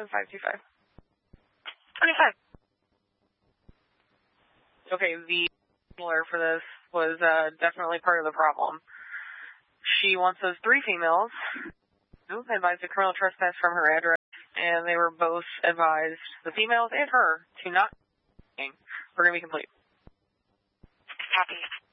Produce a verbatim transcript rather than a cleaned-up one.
five two five. twenty-five. Okay, the handler for this was uh, definitely part of the problem. She wants those three females who advised a criminal trespass from her address, and they were both advised, the females and her, to not. We're going to be complete. Copy.